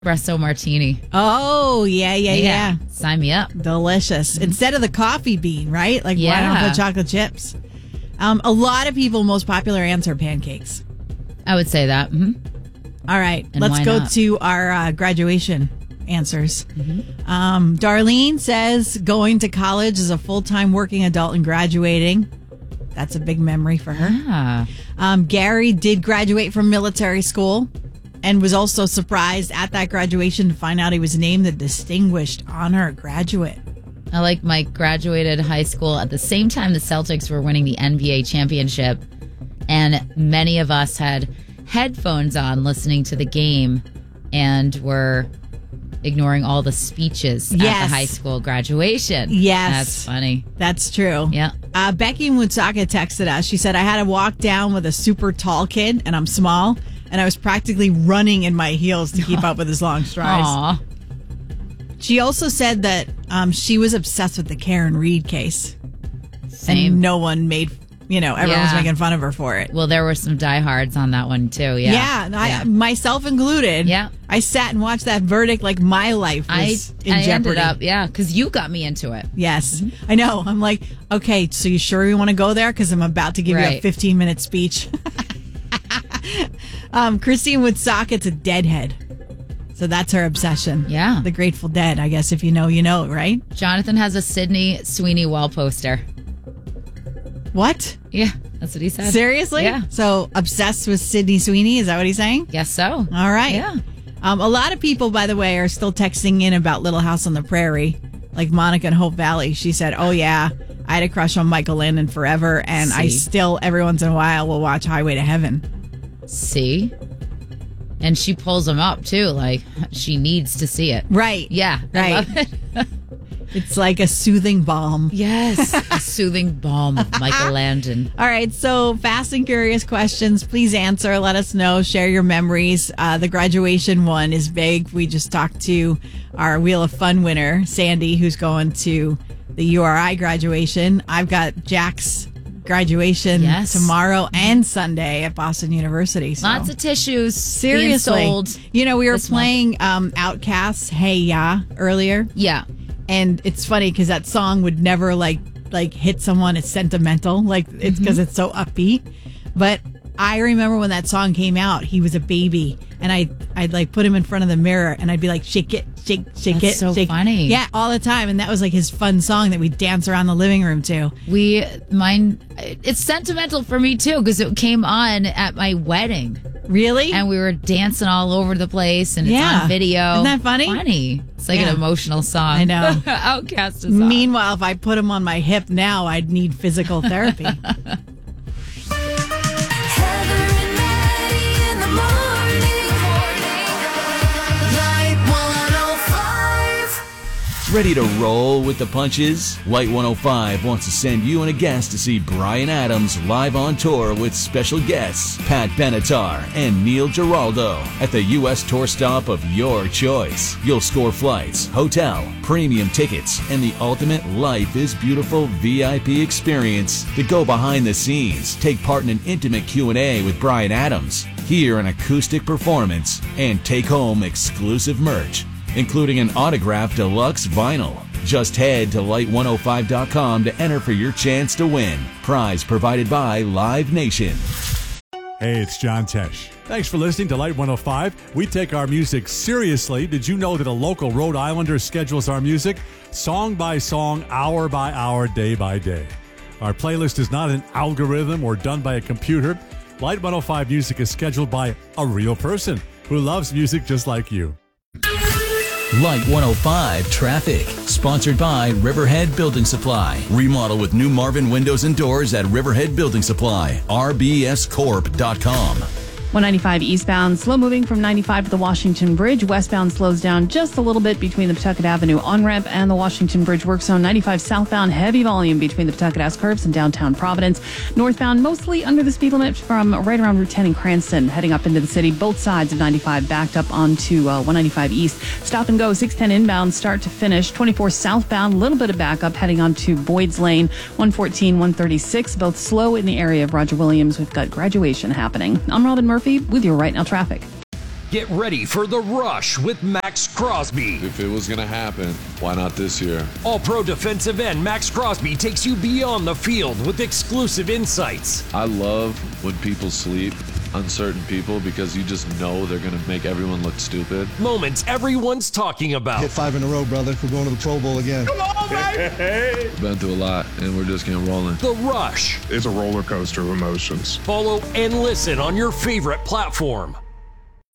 Espresso martini. Oh, yeah. Sign me up. Delicious. Instead of the coffee bean, right? Like, why Yeah. not put chocolate chips? A lot of people, most popular answer pancakes. I would say that. Mm-hmm. All right, And let's why go not? to our graduation answers. Darlene says going to college as a full-time working adult and graduating. That's a big memory for her. Yeah. Gary did graduate from military school and was also surprised at that graduation to find out he was named the Distinguished Honor Graduate. I like Mike graduated high school at the same time the Celtics were winning the NBA championship. And many of us had headphones on listening to the game and were ignoring all the speeches at the high school graduation. Yes. That's funny. That's true. Yeah. Becky Mutsaka texted us. She said, I had to walk down with a super tall kid, and I'm small, and I was practically running in my heels to keep up with his long strides. Aw. She also said that she was obsessed with the Karen Reed case. Same. And no one made, everyone was making fun of her for it. Well, there were some diehards on that one, too. Yeah. I, myself included. Yeah. I sat and watched that verdict like my life was in I jeopardy. ended up, because you got me into it. Yes. I know. I'm like, okay, so you sure you want to go there? Because I'm about to give you a Right. 15-minute speech. Christine Woodsocket's a Deadhead. So that's her obsession. Yeah. The Grateful Dead, I guess if you know, you know, right? Jonathan has a Sydney Sweeney wall poster. What? Yeah, that's what he said. Seriously? Yeah. So obsessed with Sydney Sweeney, is that what he's saying? Guess so. All right. Yeah. A lot of people, by the way, are still texting in about Little House on the Prairie. Like Monica in Hope Valley. She said, oh, yeah, I had a crush on Michael Landon forever, and I See? still, every once in a while, will watch Highway to Heaven. See? And she pulls him up, too. Like, she needs to see it. Right. Yeah. I Right. love it. It's like a soothing balm. Yes. A soothing balm of Michael Landon. All right, so fast and curious questions. Please answer. Let us know. Share your memories. The graduation one is big. We just talked to our Wheel of Fun winner, Sandy, who's going to the URI graduation. I've got Jack's graduation tomorrow and Sunday at Boston University. So. Lots of tissues. Seriously. Being sold. We were this playing Outkast's Hey Ya earlier. Yeah. And it's funny because that song would never like hit someone. It's sentimental, like it's because it's so upbeat. But I remember when that song came out, he was a baby, and I'd like put him in front of the mirror, and I'd be like, shake it, shake That's it, so shake. funny. Yeah, all the time, and that was like his fun song that we'd dance around the living room to. It's sentimental for me too because it came on at my wedding. Really? And we were dancing all over the place, and it's on video. Isn't that funny? Funny. It's like an emotional song. I know. Outkast is on. Meanwhile, if I put him on my hip now, I'd need physical therapy. Ready to roll with the punches? Light 105 wants to send you and a guest to see Bryan Adams live on tour with special guests Pat Benatar and Neil Giraldo at the U.S. tour stop of your choice. You'll score flights, hotel, premium tickets, and the ultimate Life is Beautiful VIP experience to go behind the scenes, take part in an intimate Q&A with Bryan Adams, hear an acoustic performance, and take home exclusive merch, including an autographed deluxe vinyl. Just head to light105.com to enter for your chance to win. Prize provided by Live Nation. Hey, it's John Tesh. Thanks for listening to Light 105. We take our music seriously. Did you know that a local Rhode Islander schedules our music song by song, hour by hour, day by day? Our playlist is not an algorithm or done by a computer. Light 105 music is scheduled by a real person who loves music just like you. Light 105 Traffic, sponsored by Riverhead Building Supply. Remodel with new Marvin windows and doors at Riverhead Building Supply. rbscorp.com. 195 eastbound, slow moving from 95 to the Washington Bridge. Westbound slows down just a little bit between the Pawtucket Avenue on-ramp and the Washington Bridge work zone. 95 southbound, heavy volume between the Pawtucket House Curves and downtown Providence. Northbound, mostly under the speed limit from right around Route 10 in Cranston, heading up into the city. Both sides of 95 backed up onto 195 east. Stop and go, 610 inbound, start to finish. 24 southbound, a little bit of backup heading onto Boyd's Lane. 114, 136, both slow in the area of Roger Williams. We've got graduation happening. I'm Robin Murphy with your Right Now Traffic. Get ready for The Rush with Max Crosby. If it was going to happen, why not this year? All-Pro defensive end Max Crosby takes you beyond the field with exclusive insights. I love when people sleep on certain people because you just know they're going to make everyone look stupid. Moments everyone's talking about. Hit 5 in a row, brother. We're going to the Pro Bowl again. Come on, baby! Been through a lot, and we're just getting rolling. The Rush. It's a roller coaster of emotions. Follow and listen on your favorite platform.